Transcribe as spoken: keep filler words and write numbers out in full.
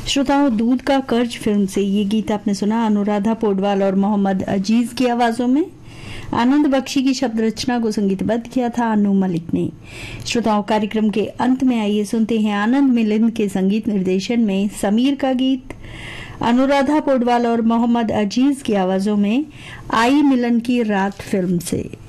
श्रोताओं, दूध का कर्ज फिल्म से ये गीत आपने सुना अनुराधा पौडवाल और मोहम्मद अजीज की आवाजों में। आनंद बख्शी की शब्द रचना को संगीतबद्ध किया था अनु मलिक ने। श्रोताओं, कार्यक्रम के अंत में आइए सुनते हैं आनंद मिलिंद के संगीत निर्देशन में समीर का गीत अनुराधा पौडवाल और मोहम्मद अजीज की आवाजों में आई मिलन की रात फिल्म से।